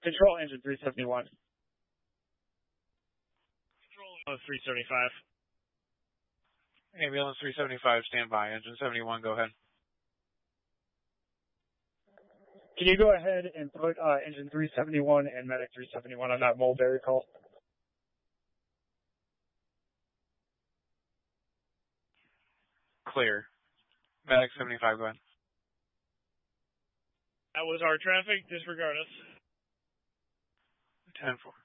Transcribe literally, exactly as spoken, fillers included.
Control engine three seventy-one. Control three seventy-five. Ambulance three seventy-five, stand by. Engine seventy-one, go ahead. Can you go ahead and put uh, engine three seventy-one and medic three seventy-one on that Mulberry call? Clear. Medic seventy-five, go ahead. That was our traffic. Disregard us. ten four.